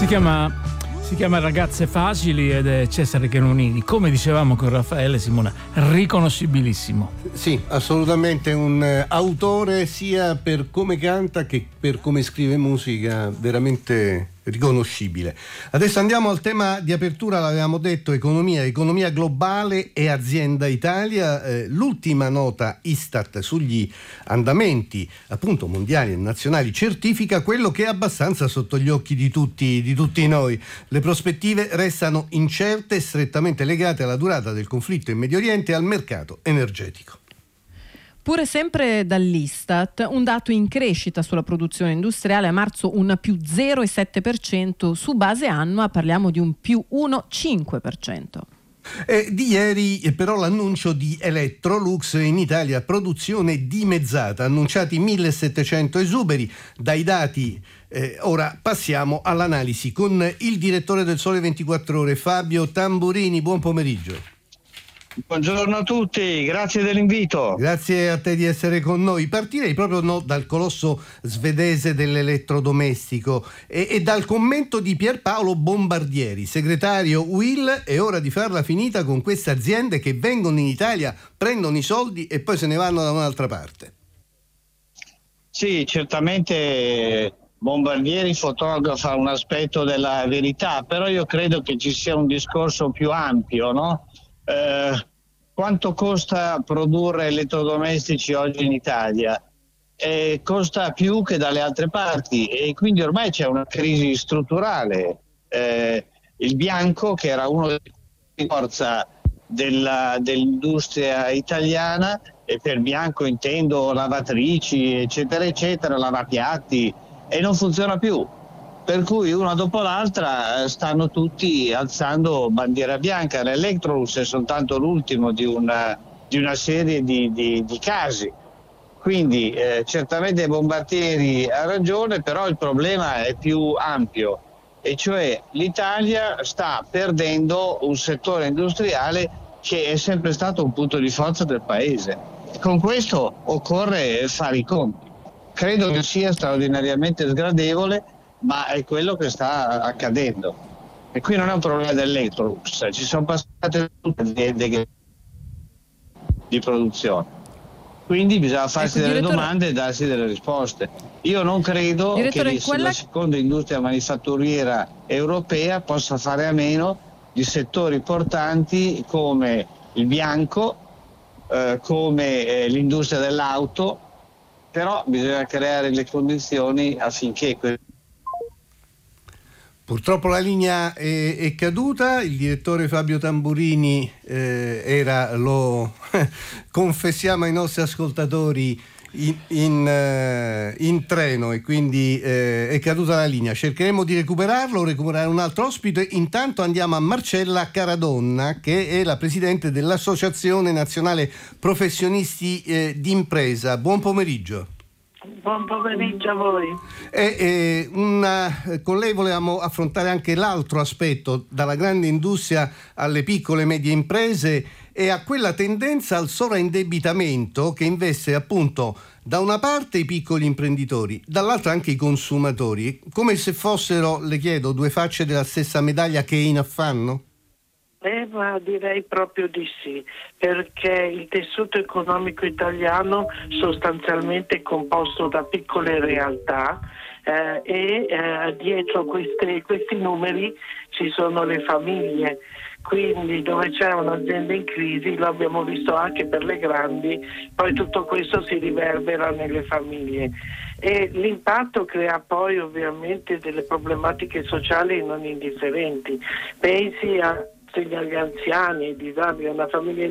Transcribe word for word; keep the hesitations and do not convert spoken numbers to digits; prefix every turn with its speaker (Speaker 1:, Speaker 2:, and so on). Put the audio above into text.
Speaker 1: Si chiama, si chiama Ragazze Facili ed è Cesare Chiaronini. Come dicevamo con Raffaele, Simona, riconoscibilissimo.
Speaker 2: Sì, assolutamente un eh, autore sia per come canta che per come scrive musica, veramente riconoscibile. Adesso andiamo al tema di apertura, l'avevamo detto, economia, economia globale e azienda Italia. Eh, l'ultima nota Istat sugli andamenti appunto mondiali e nazionali certifica quello che è abbastanza sotto gli occhi di tutti, di tutti noi. Le prospettive restano incerte e strettamente legate alla durata del conflitto in Medio Oriente e al mercato energetico.
Speaker 3: Pure sempre dall'Istat, un dato in crescita sulla produzione industriale, a marzo un più zero virgola sette per cento, su base annua parliamo di un più uno virgola cinque per cento.
Speaker 2: Eh, di ieri eh, però l'annuncio di Electrolux in Italia, produzione dimezzata, annunciati millesettecento esuberi dai dati. Eh, ora passiamo all'analisi con il direttore del Sole ventiquattro Ore, Fabio Tamburini. Buon pomeriggio.
Speaker 4: Buongiorno a tutti, grazie dell'invito.
Speaker 2: Grazie a te di essere con noi. Partirei proprio no, dal colosso svedese dell'elettrodomestico e, e dal commento di Pierpaolo Bombardieri, segretario U I L. È ora di farla finita con queste aziende che vengono in Italia, prendono i soldi e poi se ne vanno da un'altra parte.
Speaker 4: Sì, certamente Bombardieri fotografa un aspetto della verità, però io credo che ci sia un discorso più ampio, no? Eh, quanto costa produrre elettrodomestici oggi in Italia? Eh, costa più che dalle altre parti e quindi ormai c'è una crisi strutturale. Eh, il bianco, che era uno dei forza della, dell'industria italiana, e per bianco intendo lavatrici eccetera eccetera, lavapiatti, e non funziona più. Per cui una dopo l'altra stanno tutti alzando bandiera bianca. L'Electrolux è soltanto l'ultimo di una, di una serie di, di, di casi. Quindi eh, certamente Bombardieri ha ragione, però il problema è più ampio, e cioè l'Italia sta perdendo un settore industriale che è sempre stato un punto di forza del paese. Con questo occorre fare i conti. Credo che sia straordinariamente sgradevole, ma è quello che sta accadendo. E qui non è un problema dell'Electrolux, ci sono passate tutte le aziende che... di produzione. Quindi bisogna farsi
Speaker 3: ecco,
Speaker 4: delle
Speaker 3: direttore...
Speaker 4: domande e darsi delle risposte. Io non credo
Speaker 3: direttore,
Speaker 4: che
Speaker 3: quella...
Speaker 4: la seconda industria manifatturiera europea possa fare a meno di settori portanti come il bianco, eh, come eh, l'industria dell'auto, però bisogna creare le condizioni affinché...
Speaker 2: Purtroppo la linea è, è caduta, il direttore Fabio Tamburini eh, era, lo confessiamo ai nostri ascoltatori, in, in, eh, in treno, e quindi eh, è caduta la linea. Cercheremo di recuperarlo, recuperare un altro ospite. Intanto andiamo a Marcella Caradonna, che è la presidente dell'Associazione Nazionale Professionisti eh, d'Impresa. Buon pomeriggio.
Speaker 5: Buon pomeriggio a voi.
Speaker 2: E, e una, con lei volevamo affrontare anche l'altro aspetto, dalla grande industria alle piccole e medie imprese e a quella tendenza al sovraindebitamento che investe appunto da una parte i piccoli imprenditori, dall'altra anche i consumatori, come se fossero, le chiedo, due facce della stessa medaglia che è in affanno?
Speaker 5: Eh, ma direi proprio di sì, perché il tessuto economico italiano sostanzialmente è composto da piccole realtà eh, e eh, dietro queste, questi numeri ci sono le famiglie. Quindi dove c'è un'azienda in crisi, lo abbiamo visto anche per le grandi, poi tutto questo si riverbera nelle famiglie e l'impatto crea poi ovviamente delle problematiche sociali non indifferenti. Pensi a agli anziani, ai disabili, a una famiglia